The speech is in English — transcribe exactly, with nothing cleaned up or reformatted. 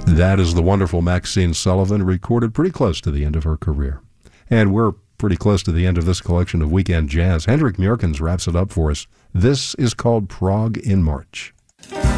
That is the wonderful Maxine Sullivan, recorded pretty close to the end of her career. And we're pretty close to the end of this collection of Weekend Jazz. Hendrik Murkens wraps it up for us. This is called Prague in March.